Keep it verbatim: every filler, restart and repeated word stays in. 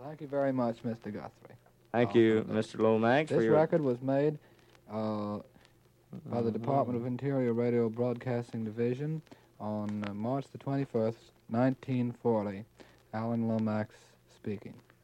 Thank you very much, Mister Guthrie. Thank you, Mister Lomax, This for your... record was made uh, by the Department of Interior Radio Broadcasting Division on uh, March the twenty-first, nineteen forty. Alan Lomax speaking.